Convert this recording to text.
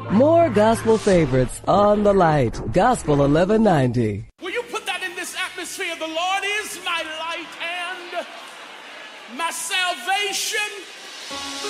More gospel favorites on the light. Gospel 1190. Will you put that in this atmosphere? The Lord is my light and my salvation.